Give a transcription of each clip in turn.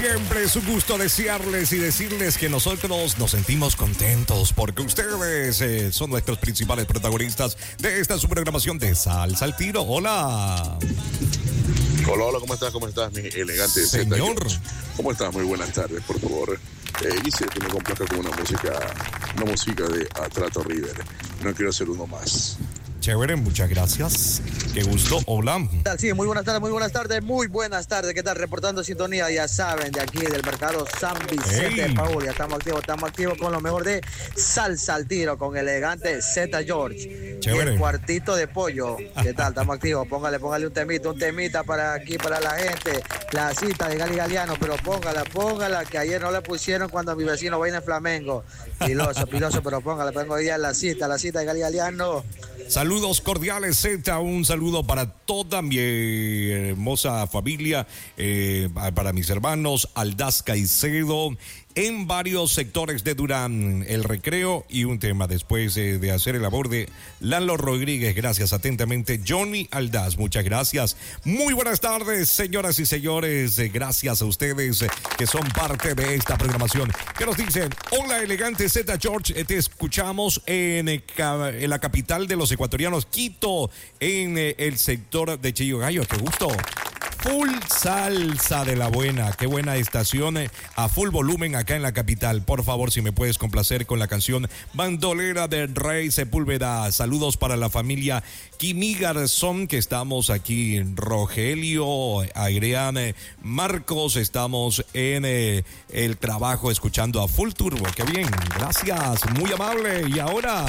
siempre es un gusto desearles y decirles que nosotros nos sentimos contentos porque ustedes son nuestros principales protagonistas de esta su programación de Salsa al Tiro. Hola. Hola, ¿cómo estás? ¿Cómo estás, mi elegante señor? ¿Cómo estás? Muy buenas tardes, por favor. Dice que me complazca con una música de Trato River. No quiero ser uno más. Chévere, muchas gracias. Qué gusto. Hola. Sí, muy buenas tardes, muy buenas tardes, muy buenas tardes. ¿Qué tal? Reportando sintonía, ya saben, de aquí del mercado San Vicente de Paul. Ya estamos activos con lo mejor de Salsa al Tiro, con elegante Z George. Chévere. Y el cuartito de pollo. ¿Qué tal? Estamos activos. Póngale un temita para aquí, para la gente. La cita de Gali Galeano, pero póngala, que ayer no le pusieron cuando mi vecino va en Flamengo. Piloso, pero póngala, pongo ya la cita de Gali Galeano. Saludos cordiales, Z, un saludo para toda mi hermosa familia, para mis hermanos Aldaz Caicedo, en varios sectores de Durán, El Recreo, y un tema después de hacer el labor de Lalo Rodríguez. Gracias, atentamente, Johnny Aldaz. Muchas gracias. Muy buenas tardes, señoras y señores. Gracias a ustedes que son parte de esta programación. ¿Qué nos dicen? Hola, elegante Z George. Te escuchamos en la capital de los ecuatorianos, Quito, en el sector de Chillogallo. ¡Qué gusto! Full salsa de la buena, qué buena estación, a full volumen acá en la capital. Por favor, si me puedes complacer con la canción Bandolera de Rey Sepúlveda. Saludos para la familia Kimi Garzón, que estamos aquí en Rogelio, Airean, Marcos, estamos en el trabajo escuchando a Full Turbo. Qué bien, gracias, muy amable. Y ahora...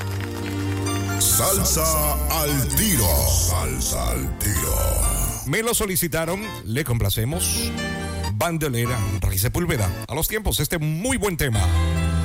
Salsa al Tiro. Salsa al Tiro. Me lo solicitaron, le complacemos. Bandolera, Rey Sepúlveda. A los tiempos, este muy buen tema.